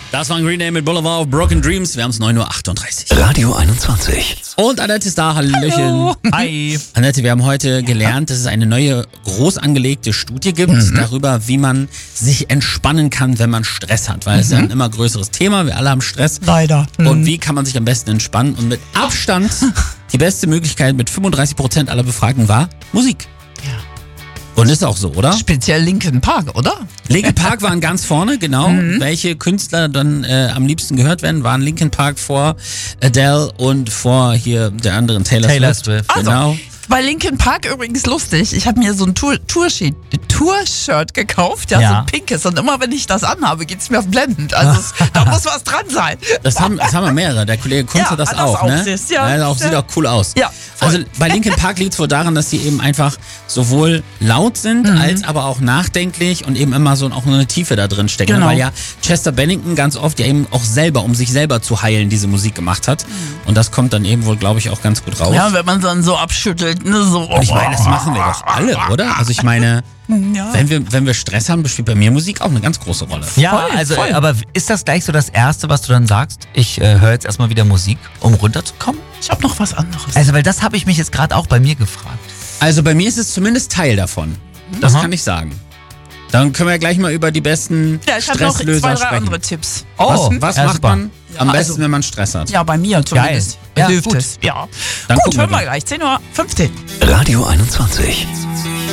Das war ein Green Day mit Boulevard of Broken Dreams. Wir haben es 9:38 Radio 21. Und Annette ist da. Hallöchen. Hallo. Hi. Annette, wir haben heute gelernt, dass es eine neue, groß angelegte Studie gibt darüber, wie man sich entspannen kann, wenn man Stress hat. Weil es ist ja ein immer größeres Thema. Wir alle haben Stress. Leider. Und wie kann man sich am besten entspannen? Und mit Abstand die beste Möglichkeit mit 35% aller Befragten war Musik. Ja. Und ist auch so, oder? Speziell Linkin Park, oder? Linkin Park waren ganz vorne, genau. Welche Künstler dann am liebsten gehört werden, waren Linkin Park vor Adele und vor hier der anderen Taylor Swift. Genau. Bei Linkin Park übrigens lustig. Ich habe mir so ein Tour-Shirt gekauft, ja, so ein pinkes. Und immer wenn ich das anhabe, geht's mir blendend. Also da muss was dran sein. Das haben wir mehrere. Der Kollege Kunze das auch, ne? Sieht auch cool aus. Ja, also bei Linkin Park liegt es wohl daran, dass sie eben einfach sowohl laut sind, als aber auch nachdenklich und eben immer so auch eine Tiefe da drin steckt. Genau. Weil ja Chester Bennington ganz oft ja eben auch selber, um sich selber zu heilen, diese Musik gemacht hat. Und das kommt dann eben wohl, glaube ich, auch ganz gut raus. Ja, wenn man dann so abschüttelt. Ne, so. Und ich meine, das machen wir doch alle, oder? Also ich meine, wenn wir Stress haben, spielt bei mir Musik auch eine ganz große Rolle. Ja, voll. Aber ist das gleich so das Erste, was du dann sagst? Ich höre jetzt erstmal wieder Musik, um runterzukommen? Ich habe noch was anderes. Also, weil das habe ich mich jetzt gerade auch bei mir gefragt. Also bei mir ist es zumindest Teil davon. Das kann ich sagen. Dann können wir ja gleich mal über die besten Ja, ich habe noch Stresslöser 2, 3 sprechen. andere Tipps. Was macht super. man am besten, wenn man Stress hat? Ja, bei mir zumindest. Ja, Hilft gut. es. Ja. Dann Gut, gucken wir hören wir mal. gleich. 10:15 Uhr. Radio 21.